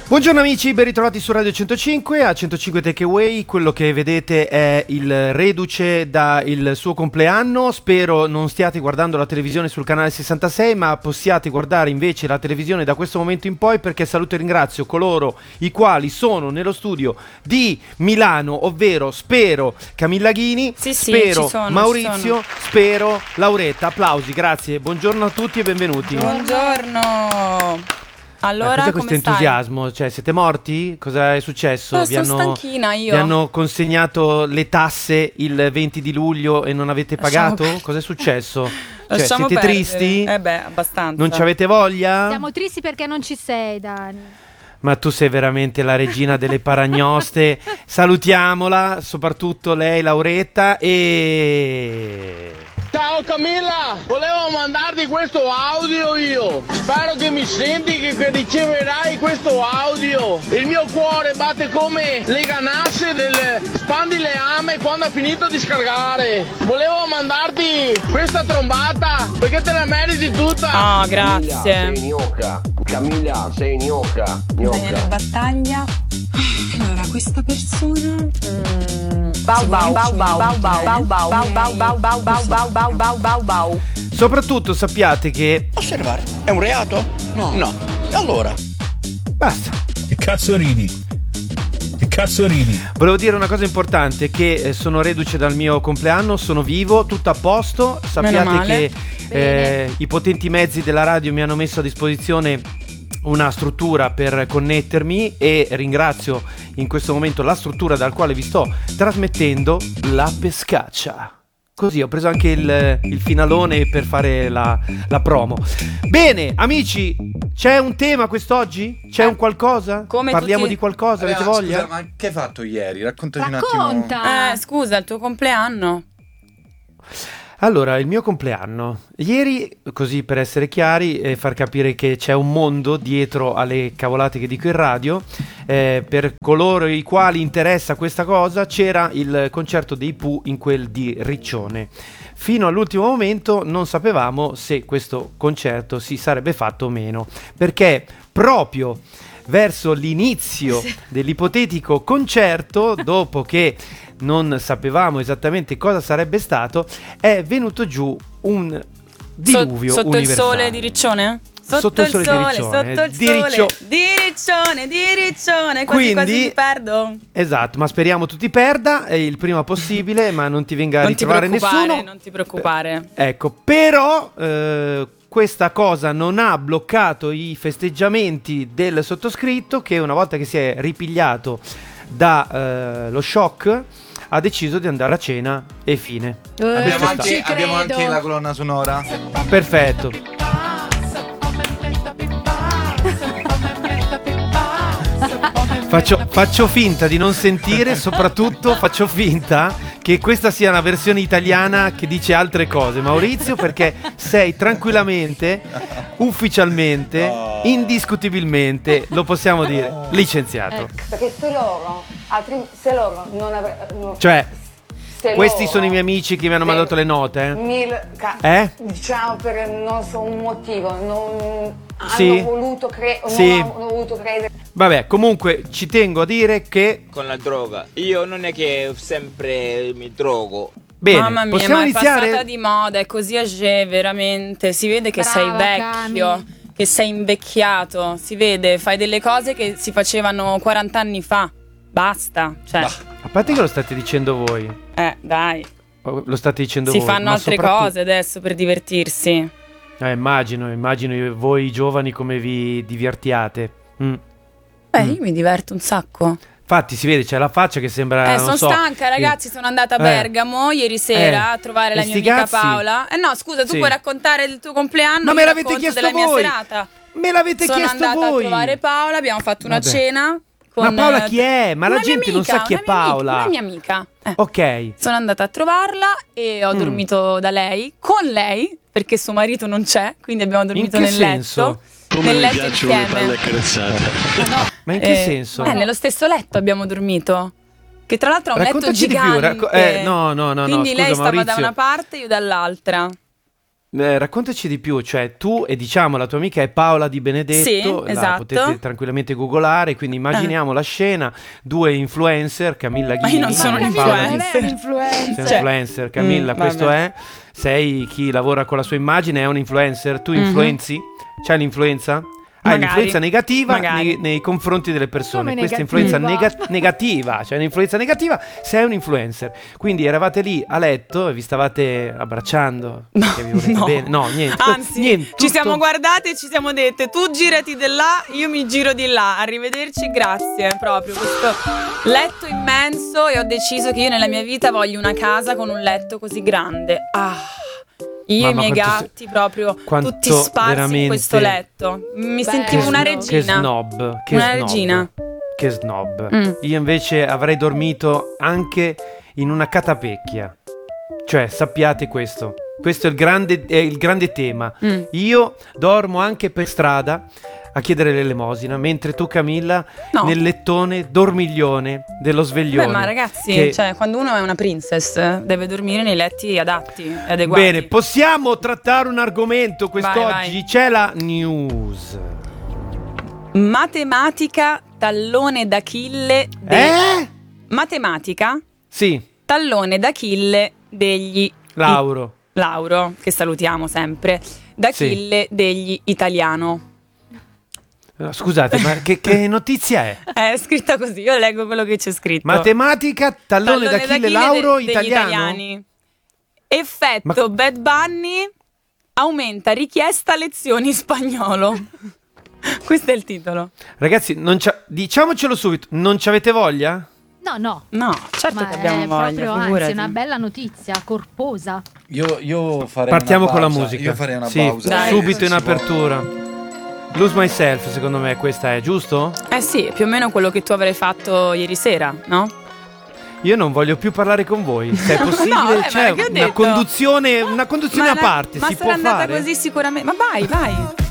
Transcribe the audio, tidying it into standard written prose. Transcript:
Buongiorno amici, ben ritrovati su Radio 105, a 105 Takeaway. Quello che vedete è il reduce da il suo compleanno. Spero non stiate guardando la televisione sul canale 66, ma possiate guardare invece la televisione da questo momento in poi, perché saluto e ringrazio coloro i quali sono nello studio di Milano, ovvero spero Camilla Ghini, spero ci sono, Maurizio, spero Lauretta. Applausi, grazie, buongiorno a tutti e benvenuti. Buongiorno. Allora, cos'è questo come stai? entusiasmo? Cioè, siete morti? Cosa è successo? Sono stanchina io. Vi hanno consegnato le tasse il 20 di luglio e non avete pagato? Cos'è successo? Cioè, siete perdere. tristi? Abbastanza. Non ci avete voglia? Siamo tristi perché non ci sei, Dani. Ma tu sei veramente la regina delle paragnoste. Salutiamola, soprattutto lei, Lauretta, e... Ciao Camilla, volevo mandarti questo audio io. Spero che mi senti, che riceverai questo audio. Il mio cuore batte come le ganasce del spandileame quando ha finito di scaricare. Volevo mandarti questa trombata perché te la meriti tutta. Ah, grazie. Sei gnocca. Camilla, sei gnocca. Daniele Battaglia. Allora, questa persona Soprattutto sappiate che... Osservare, è un reato? No. No. Allora. Basta. Che cazzo ridi? Che cazzo ridi? Volevo dire una cosa importante, che sono reduce dal mio compleanno, sono vivo, tutto a posto. Sappiate che i potenti mezzi della radio mi hanno messo a disposizione una struttura per connettermi, e ringrazio in questo momento la struttura dal quale vi sto trasmettendo, la Pescaccia. Così ho preso anche il finalone per fare la promo. Bene, amici, c'è un tema quest'oggi? C'è un qualcosa? Come Parliamo tutti... di qualcosa? Avete voglia? Scusa, ma che hai fatto ieri? Raccontaci un Racconta! attimo. Scusa, il tuo compleanno. Allora, il mio compleanno. Ieri, così per essere chiari e far capire che c'è un mondo dietro alle cavolate che dico in radio, per coloro i quali interessa questa cosa, c'era il concerto dei Pooh in quel di Riccione. Fino all'ultimo momento non sapevamo se questo concerto si sarebbe fatto o meno, perché proprio verso l'inizio dell'ipotetico concerto, dopo che non sapevamo esattamente cosa sarebbe stato, è venuto giù un diluvio sotto universale. il sole di Riccione? Sotto il sole di Riccione. Sotto il sole di Riccione, quasi ti perdo. Esatto, ma speriamo tu ti perda il prima possibile, ma non ti venga a ritrovare nessuno. Non ti preoccupare. Ecco, però questa cosa non ha bloccato i festeggiamenti del sottoscritto, che una volta che si è ripigliato da lo shock ha deciso di andare a cena e fine. Abbiamo anche la colonna sonora. Perfetto. Faccio finta di non sentire, soprattutto faccio finta che questa sia una versione italiana che dice altre cose, Maurizio, perché sei tranquillamente, ufficialmente, indiscutibilmente, lo possiamo dire, licenziato. Perché se loro non avrebbero... Cioè, questi sono i miei amici che mi hanno mandato le note, Diciamo per non so un motivo, non Sì. hanno voluto Sì. non hanno voluto credere. Vabbè, comunque ci tengo a dire che... Con la droga. Io non è che sempre mi drogo. Bene, Mamma mia, possiamo ma è iniziare? passata di moda, è così age, veramente. Si vede che sei Brava, vecchio, Cami. che sei invecchiato. Si vede, fai delle cose che si facevano 40 anni fa. Basta, cioè. A parte che lo state dicendo voi. Dai. Lo state dicendo Si voi. fanno ma altre soprattutto- cose adesso per divertirsi. Immagino voi giovani come vi divertiate. Io mi diverto un sacco. Infatti si vede, c'è la faccia che sembra, non Sono so, stanca, ragazzi, sono andata a Bergamo ieri sera a trovare la e mia sti amica cazzi? Paola. No, scusa, tu Sì. puoi raccontare il tuo compleanno? Ma me io l'avete racconto chiesto della mia voi. serata. Me l'avete Sono chiesto andata voi. a trovare Paola, abbiamo fatto una Vabbè. cena con, Ma Paola chi è? Ma la una mia gente non sa chi è una mia amica, Paola. Una mia amica. Ok. Sono andata a trovarla e ho dormito da lei, con lei, perché suo marito non c'è, quindi abbiamo dormito che nel senso? letto. Nel letto insieme. Ma in che senso? Nello stesso letto abbiamo dormito. Che tra l'altro è un letto Raccontaci di più, gigante. no, Quindi scusa, lei stava da Maurizio. una parte e io dall'altra. Raccontaci di più, cioè tu e diciamo la tua amica è Paola Di Benedetto, Sì, la esatto. potete tranquillamente googolare, quindi immaginiamo la scena, 2 influencer, Camilla Ghini. io non sono un Paola influencer. Di- Sei influencer, Camilla, questo vabbè. è. Sei chi lavora con la sua immagine, è un influencer, tu influenzi? C'hai l'influenza? Hai Magari. l'influenza negativa Magari. nei confronti delle persone. Come Questa negativa? influenza negativa, cioè un'influenza negativa, sei un influencer. Quindi eravate lì a letto e vi stavate abbracciando. Che vi volete bene. No, niente. Anzi, niente, ci tutto- siamo guardate e ci siamo dette: tu girati di là, io mi giro di là. Arrivederci, grazie. Proprio questo letto immenso, e ho deciso che io nella mia vita voglio una casa con un letto così grande. Io Mamma, e i miei quanto gatti proprio quanto tutti sparsi veramente- in questo letto. Mi sentivo una Che regina. snob. Che Una snob. regina. Che snob. Mm. Io invece avrei dormito anche in una catapecchia. Cioè, sappiate questo. Questo è il grande tema. Mm. Io dormo anche per strada a chiedere l'elemosina, mentre tu, Camilla, No. nel lettone dormiglione dello sveglione. Beh, ma ragazzi, che- cioè, quando uno è una princess deve dormire nei letti adatti e adeguati. Bene, possiamo trattare un argomento quest'oggi? Vai. C'è la news. Matematica, tallone d'Achille. Matematica, Sì, tallone d'Achille degli Lauro, che salutiamo sempre. D'Achille degli Italiano. Scusate, ma che notizia è? È scritta così, io leggo quello che c'è scritto. Matematica, tallone d'Achille, Lauro, degli italiano? italiani. Effetto Bad Bunny, aumenta richiesta lezioni spagnolo. Questo è il titolo. Ragazzi, diciamocelo subito, non ci avete voglia? No. No, certo Ma che abbiamo è voglia, proprio, anzi, figurati. una bella notizia, corposa. Io farei Partiamo una con la pausa. musica. Io farei una Sì, pausa. Dai. subito in Si può. apertura. Lose Myself, secondo me, questa è, giusto? Eh sì, più o meno quello che tu avrei fatto ieri sera, no? Io non voglio più parlare con voi. Se è possibile, No, ma c'è che ho una detto? conduzione a parte, Ma si sarà può andata fare? così sicuramente. Ma vai.